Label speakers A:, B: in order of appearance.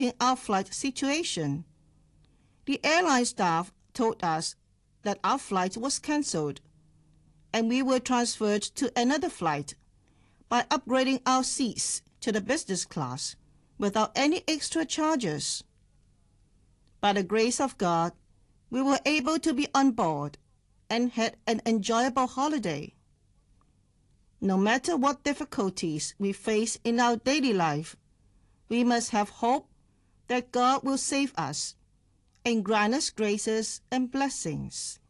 A: in our flight situation. The airline staff told us that our flight was cancelled, and we were transferred to another flight by upgrading our seats to the business class without any extra charges. By the grace of God, we were able to be on board and had an enjoyable holiday. No matter what difficulties we face in our daily life, we must have hope that God will save us and grant us graces and blessings.